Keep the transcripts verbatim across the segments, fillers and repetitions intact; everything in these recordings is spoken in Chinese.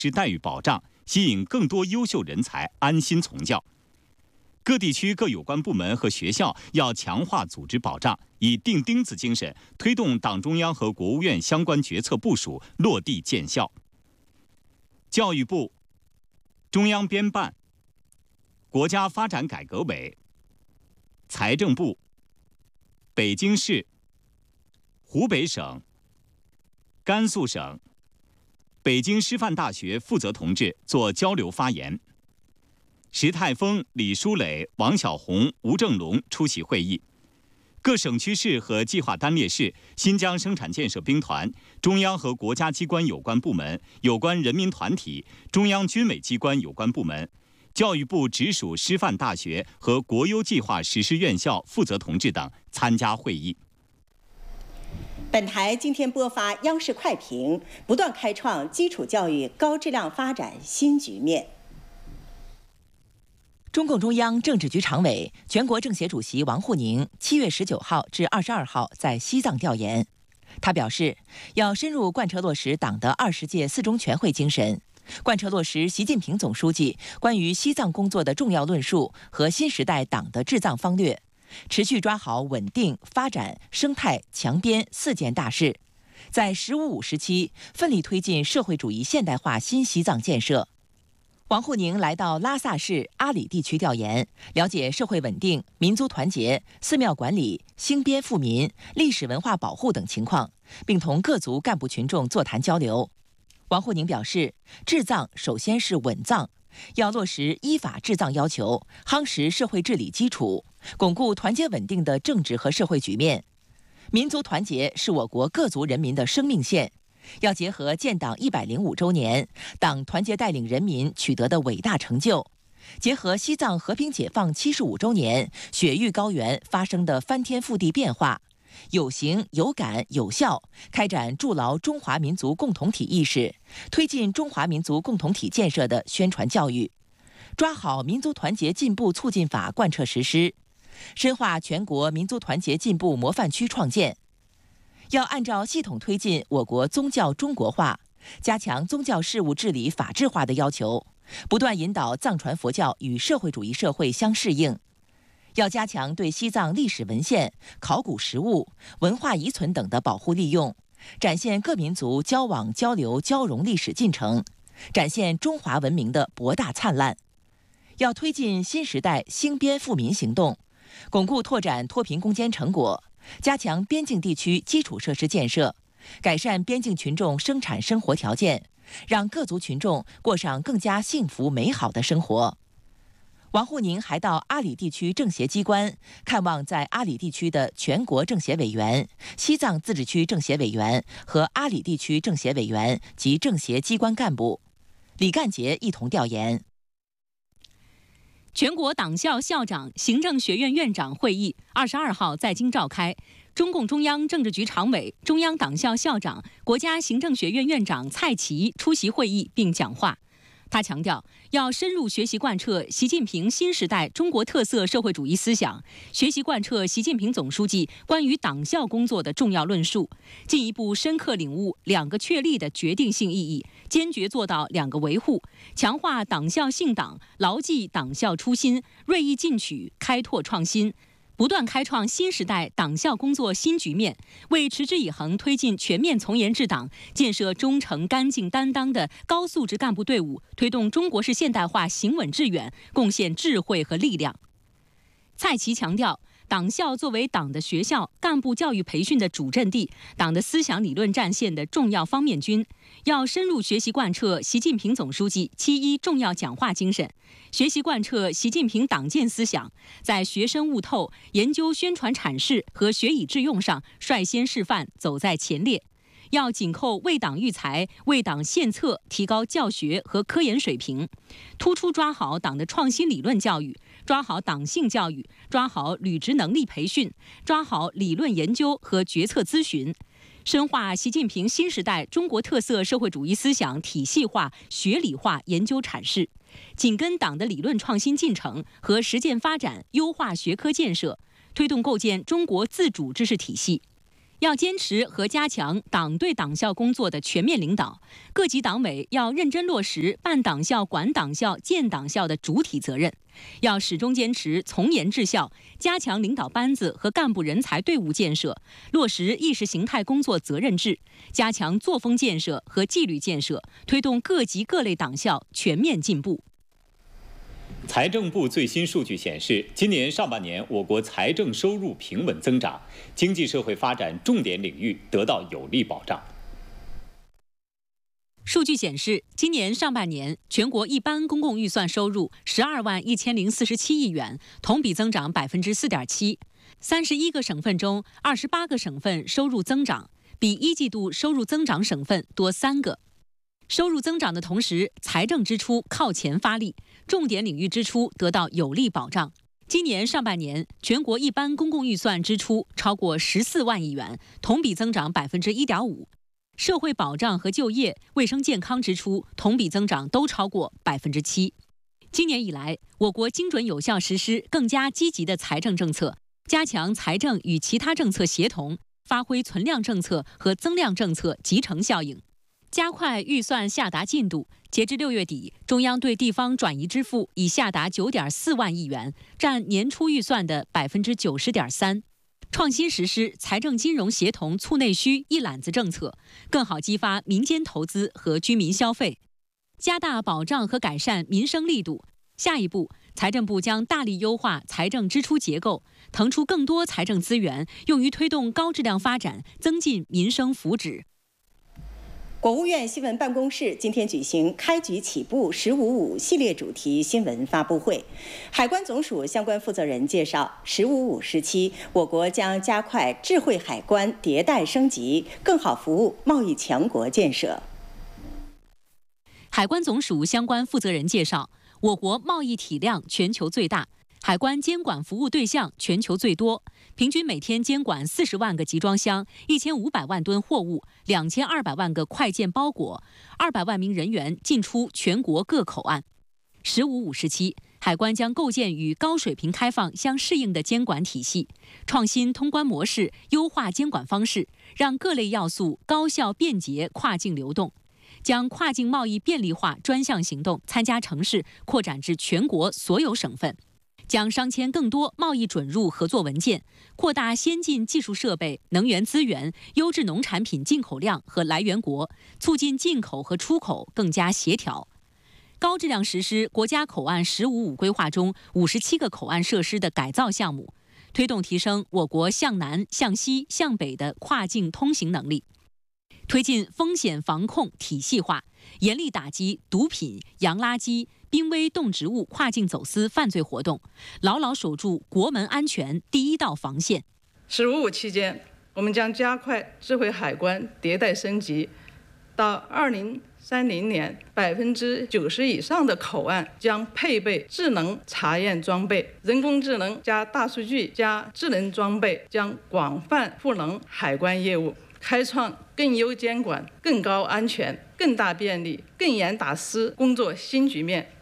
之待遇保障，吸引更多优秀人才安心从教。各地区各有关部门和学校要强化组织保障，以钉钉子精神推动党中央和国务院相关决策部署落地见效。教育部、中央编办、国家发展改革委、财政部、北京市、湖北省、甘肃省、北京师范大学负责同志做交流发言。石泰峰、李书磊、王小红、吴正龙出席会议。各省区市和计划单列市、新疆生产建设兵团、中央和国家机关有关部门、有关人民团体、中央军委机关有关部门、教育部直属师范大学和国优计划实施院校负责同志等参加会议。 本台今天播发央视快评，不断开创基础教育高质量发展新局面。 中共中央政治局常委、全国政协主席王沪宁七月十九号至二十二号在西藏调研。他表示，要深入贯彻落实党的二十届四中全会精神，贯彻落实习近平总书记关于西藏工作的重要论述和新时代党的治藏方略，持续抓好稳定、发展、生态、强边四件大事，在“十五五”时期奋力推进社会主义现代化新西藏建设。王沪宁来到拉萨市阿里地区调研，了解社会稳定、民族团结、寺庙管理、兴边富民、历史文化保护等情况，并同各族干部群众座谈交流。王沪宁表示，治藏首先是稳藏，要落实依法治藏要求，夯实社会治理基础，巩固团结稳定的政治和社会局面。民族团结是我国各族人民的生命线。要结合建党一百零五周年，党团结带领人民取得的伟大成就，结合西藏和平解放七十五周年雪域高原发生的翻天覆地变化，有形有感有效开展筑牢中华民族共同体意识，推进中华民族共同体建设的宣传教育，抓好民族团结进步促进法贯彻实施，深化全国民族团结进步模范区创建。要按照系统推进我国宗教中国化，加强宗教事务治理法治化的要求，不断引导藏传佛教与社会主义社会相适应。要加强对西藏历史文献、考古实物、文化遗存等的保护利用，展现各民族交往交流交融历史进程，展现中华文明的博大灿烂。要推进新时代兴边富民行动，巩固拓展脱贫攻坚成果，加强边境地区基础设施建设，改善边境群众生产生活条件，让各族群众过上更加幸福美好的生活。王沪宁还到阿里地区政协机关看望在阿里地区的全国政协委员、西藏自治区政协委员和阿里地区政协委员及政协机关干部。李干杰一同调研。 全国党校校长、行政学院院长会议二十二号在京召开，中共中央政治局常委、中央党校校长、国家行政学院院长蔡奇出席会议并讲话。他强调，要深入学习贯彻习近平新时代中国特色社会主义思想，学习贯彻习近平总书记关于党校工作的重要论述，进一步深刻领悟两个确立的决定性意义，坚决做到两个维护，强化党校信党，牢记党校初心，锐意进取，开拓创新，不断开创新时代党校工作新局面，为持之以恒推进全面从严治党、建设忠诚干净担当的高素质干部队伍，推动中国式现代化行稳致远，贡献智慧和力量。蔡奇强调，党校作为党的学校、干部教育培训的主阵地，党的思想理论战线的重要方面军，要深入学习贯彻习近平总书记七一重要讲话精神，学习贯彻习近平党建思想，在学深悟透、研究宣传阐释和学以致用上率先示范，走在前列。要紧扣为党育才、为党献策，提高教学和科研水平，突出抓好党的创新理论教育，抓好党性教育，抓好履职能力培训，抓好理论研究和决策咨询，深化习近平新时代中国特色社会主义思想体系化、学理化研究阐释，紧跟党的理论创新进程和实践发展，优化学科建设，推动构建中国自主知识体系。 要坚持和加强党对党校工作的全面领导，各级党委要认真落实办党校、管党校、建党校的主体责任，要始终坚持从严治校，加强领导班子和干部人才队伍建设，落实意识形态工作责任制，加强作风建设和纪律建设，推动各级各类党校全面进步。 财政部最新数据显示，今年上半年我国财政收入平稳增长，经济社会发展重点领域得到有力保障。 数据显示，今年上半年全国一般公共预算收入十二万一千零四十七亿元，同比增长百分之四点七。三十一个省份中，二十八个省份收入增长，比一季度收入增长省份多三个。收入增长的同时，财政支出靠前发力，重点领域支出得到有力保障。今年上半年，全国一般公共预算支出超过十四万亿元，同比增长百分之一点五。社会保障和就业、卫生健康支出同比增长都超过百分之七。今年以来，我国精准有效实施更加积极的财政政策，加强财政与其他政策协同，发挥存量政策和增量政策集成效应。加快预算下达进度，截至六月底，中央对地方转移支付已下达九点四万亿元，占年初预算的百分之九十点三。创新实施财政金融协同促内需一揽子政策，更好激发民间投资和居民消费，加大保障和改善民生力度。下一步，财政部将大力优化财政支出结构，腾出更多财政资源，用于推动高质量发展，增进民生福祉。 国务院新闻办公室今天举行开局起步“十五五”系列主题新闻发布会。海关总署相关负责人介绍，“十五五”时期，我国将加快智慧海关迭代升级，更好服务贸易强国建设。 海关总署相关负责人介绍，我国贸易体量全球最大，海关监管服务对象全球最多，平均每天监管四十万个集装箱、一千五百万吨货物、两千二百万个快件包裹，二百万名人员进出全国各口岸。十五五时期，海关将构建与高水平开放相适应的监管体系，创新通关模式，优化监管方式，让各类要素高效便捷跨境流动。将跨境贸易便利化专项行动参加城市扩展至全国所有省份。将商签更多贸易准入合作文件，扩大先进技术设备、能源资源、优质农产品进口量和来源国，促进进口和出口更加协调。高质量实施国家口岸“十五五”规划中五十七个口岸设施的改造项目，推动提升我国向南、向西、向北的跨境通行能力。推进风险防控体系化，严厉打击毒品、洋垃圾、濒危动植物跨境走私犯罪活动，牢牢守住国门安全第一道防线。 十五五期间，我们将加快智慧海关迭代升级，到二零三零年，百分之九十以上的口岸将配备智能查验装备，人工智能加大数据加智能装备将广泛赋能海关业务，开创更优监管、更高安全、更大便利、更严打私工作新局面。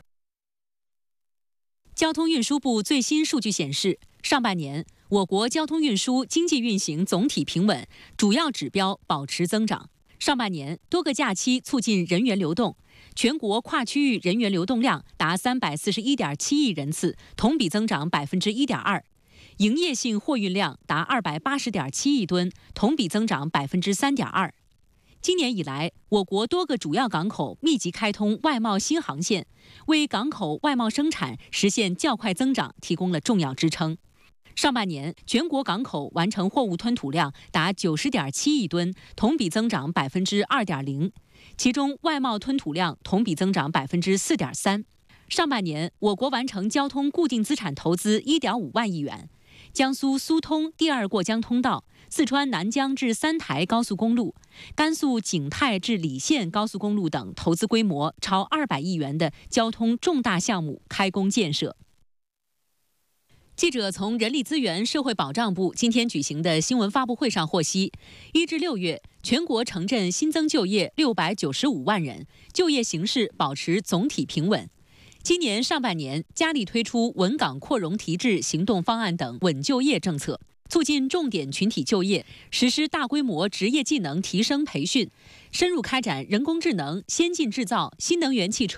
交通运输部最新数据显示，上半年我国交通运输经济运行总体平稳，主要指标保持增长。上半年多个假期促进人员流动，全国跨区域人员流动量达三百四十一点七亿人次，同比增长百分之一点二。营业性货运量达二百八十点七亿吨，同比增长百分之三点二。今年以来，我国多个主要港口密集开通外贸新航线，为港口外贸生产实现较快增长提供了重要支撑。上半年，全国港口完成货物吞吐量达九十点七亿吨，同比增长百分之二点零，其中外贸吞吐量同比增长百分之四点三。上半年，我国完成交通固定资产投资一点五万亿元。江苏苏通第二过江通道、四川南江至三台高速公路、甘肃景泰至礼县高速公路等投资规模超二百亿元的交通重大项目开工建设。记者从人力资源社会保障部今天举行的新闻发布会上获悉，一至六月，全国城镇新增就业六百九十五万人，就业形势保持总体平稳。今年上半年，加力推出稳岗扩容提质行动方案等稳就业政策， 促进重点群体就业，实施大规模职业技能提升培训，深入开展人工智能、先进制造、新能源汽车。